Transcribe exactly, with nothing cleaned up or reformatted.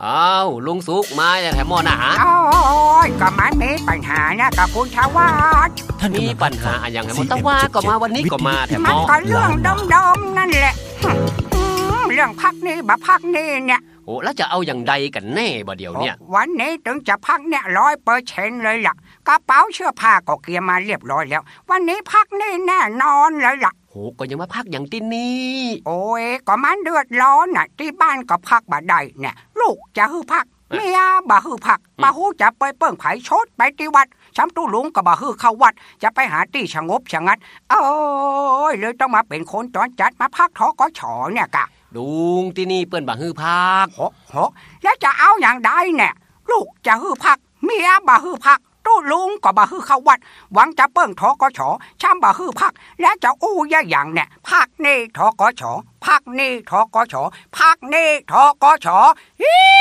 อ้าวลุงสุกมาอย่างแถมหมอนะฮะโอ้ยก็มันมีปัญหานะกับคุณชาวาดมีปัญหาอย่างแถมหมอตะว่าก็มาวันนี้ก็มาแถมหมอมันก็เรื่องดมๆนั่นแหละเรื่องพักนี้บ่พักนี้เนี่ยโอ้แล้วจะเอาอย่างใดกันแน่บ่เดี๋ยวเนี่ยวันนี้ถึงจะพักเนี่ยร้อยเปอร์เซ็นต์เลยล่ะกระเป๋าเสื้อผ้าก็เกียร์มาเรียบร้อยแล้ววันนี้พักนี่แน่นอนเลยล่ะโหก็ยังมาพักอย่างที่นี่โอ้ยก็มันเดือดร้อนน่ะที่บ้านก็พักบ่ได้เนี่ยลูกจะฮือพักเมียบ่ฮือพักบ่ฮู้จะไปเปิ้งไผชดไปที่วัดช้ำตู้ลุงก็บ่ฮือเข้าวัดจะไปหาที่สงบสงัดโอ้ยเลยต้องมาเป็นคนจรจัดมาพักทกชเนี่ยกะลุงที่นี่เปิ้นบ่ฮือพักโหโหแล้วจะเอาอย่างใดเนี่ยลูกจะฮือพักเมียบ่ฮือพักตู้ลุงก็บ่ฮือเข้าวัดหวังจะเปิ้งทกชช้ำบ่ฮือพักแล้วจะอู้ยะอย่างเนี่ยพักนี่ทกชพักนี่ทกชพักนี่ทกชฮิ